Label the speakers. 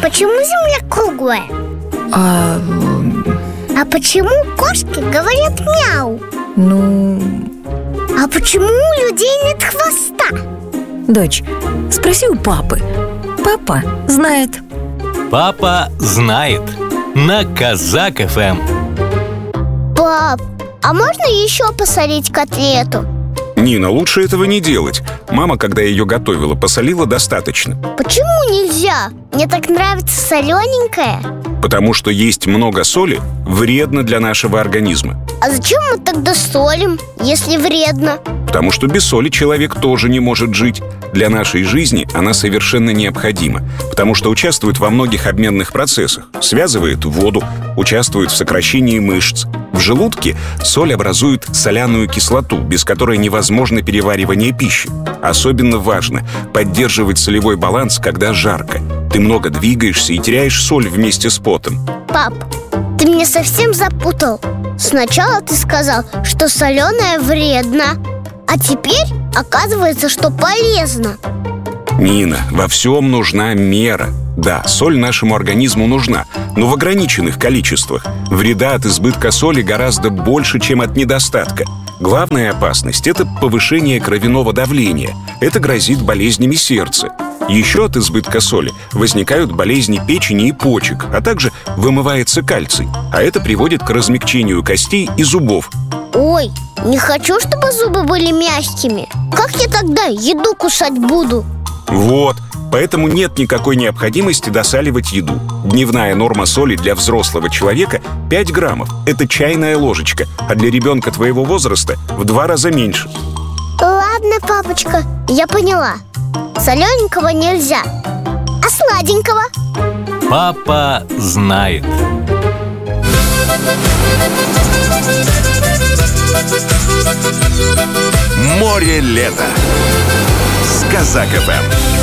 Speaker 1: почему Земля круглая? А почему кошки говорят мяу? А почему у людей нет хвоста?
Speaker 2: Дочь, спроси у папы. Папа знает.
Speaker 3: Папа знает. На Казак ФМ.
Speaker 1: Пап, а можно еще посолить котлету?
Speaker 4: Нина, лучше этого не делать. Мама, когда ее готовила, посолила достаточно.
Speaker 1: Почему нельзя? Мне так нравится солененькое.
Speaker 4: Потому что есть много соли вредно для нашего организма.
Speaker 1: А зачем мы тогда солим, если вредно?
Speaker 4: Потому что без соли человек тоже не может жить. Для нашей жизни она совершенно необходима, потому что участвует во многих обменных процессах, связывает воду, участвует в сокращении мышц. В желудке соль образует соляную кислоту, без которой невозможно переваривание пищи. Особенно важно поддерживать солевой баланс, когда жарко. Ты много двигаешься и теряешь соль вместе с потом.
Speaker 1: Пап, ты меня совсем запутал. Сначала ты сказал, что соленое вредно, а теперь оказывается, что полезно.
Speaker 4: Нина, во всем нужна мера. Да, соль нашему организму нужна, но в ограниченных количествах. Вреда от избытка соли гораздо больше, чем от недостатка. Главная опасность – это повышение кровяного давления. Это грозит болезнями сердца. Еще от избытка соли возникают болезни печени и почек, а также вымывается кальций. А это приводит к размягчению костей и зубов.
Speaker 1: Ой, не хочу, чтобы зубы были мягкими. Как я тогда еду кусать буду?
Speaker 4: Вот, поэтому нет никакой необходимости досаливать еду. Дневная норма соли для взрослого человека 5 граммов. Это чайная ложечка, а для ребенка твоего возраста в 2 раза меньше.
Speaker 1: Ладно, папочка, я поняла. Солененького нельзя. А сладенького?
Speaker 3: Папа знает.
Speaker 5: Море лета с Казак ФМ.